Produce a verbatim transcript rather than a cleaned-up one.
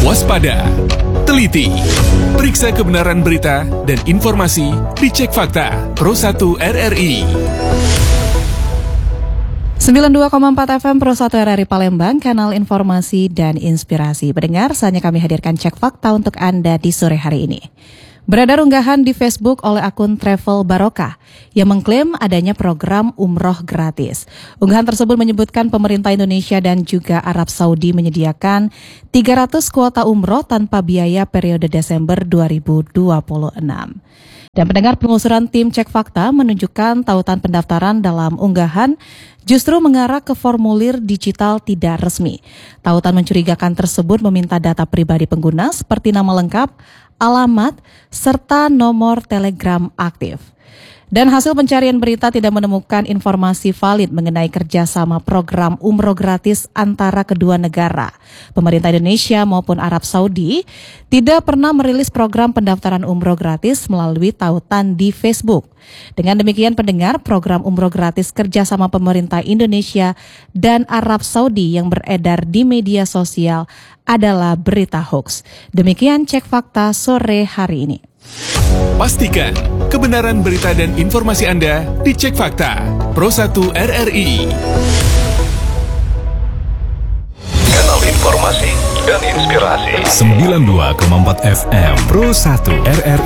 Waspada, teliti, periksa kebenaran berita dan informasi, dicek fakta Pro satu R R I. sembilan puluh dua koma empat F M Pro satu R R I Palembang, kanal informasi dan inspirasi. Pendengar, saatnya kami hadirkan cek fakta untuk Anda di sore hari ini. Beredar unggahan di Facebook oleh akun Travel Barokah yang mengklaim adanya program umroh gratis. Unggahan tersebut menyebutkan pemerintah Indonesia dan juga Arab Saudi menyediakan tiga ratus kuota umroh tanpa biaya periode Desember dua ribu dua puluh enam. Dan pendengar, penelusuran tim Cek Fakta menunjukkan tautan pendaftaran dalam unggahan justru mengarah ke formulir digital tidak resmi. Tautan mencurigakan tersebut meminta data pribadi pengguna seperti nama lengkap, alamat, serta nomor telegram aktif. Dan hasil pencarian berita tidak menemukan informasi valid mengenai kerjasama program umroh gratis antara kedua negara. Pemerintah Indonesia maupun Arab Saudi tidak pernah merilis program pendaftaran umroh gratis melalui tautan di Facebook. Dengan demikian, pendengar, program umroh gratis kerjasama pemerintah Indonesia dan Arab Saudi yang beredar di media sosial adalah berita hoax. Demikian Cek Fakta sore hari ini. Pastikan kebenaran berita dan informasi Anda di Cek Fakta Pro satu R R I. Kanal informasi dan inspirasi sembilan puluh dua koma empat F M Pro satu R R